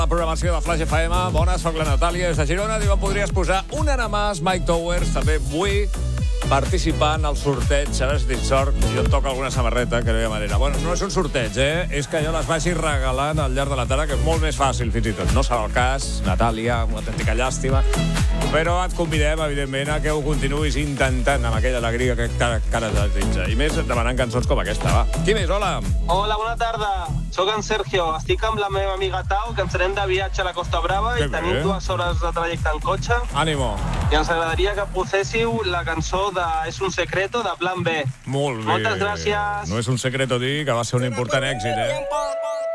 La programació de Flash FM. Bones, soc la Natàlia des de Girona. Diu, podries posar un ara més, Mike Towers, també avui participant al sorteig. A veure si tinc sort, jo em toca alguna samarreta, que no hi ha manera. Bueno, no és un sorteig, És que jo les vagi regalant al llarg de la tarda, que és molt més fàcil, fins i tot. No serà el cas, Natàlia, una autèntica llàstima. Però et convidem, evidentment, a que ho continuïs intentant amb aquella alegria que encara desitja. I més demanant cançons com aquesta, va. Qui més? Hola. Hola, bona tarda. Soc en Sergio. Estic amb la meva amiga Tau, que ens anem de viatge a la Costa Brava i tenim 2 hores de trajecte en cotxe. Ànimo. I ens agradaria que poséssiu la cançó de És un secreto, de Plan B. Molt bé. Moltes gràcies. No és un secreto dir que va ser un important èxit,